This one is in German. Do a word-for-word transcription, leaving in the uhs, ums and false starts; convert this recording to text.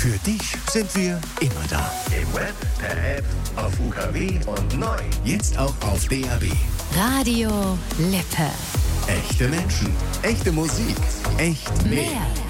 Für dich sind wir immer da. Im Web, per App, auf U K W und neu. Jetzt auch auf D A B. Radio Lippe. Echte Menschen, echte Musik, echt mehr. Mehr.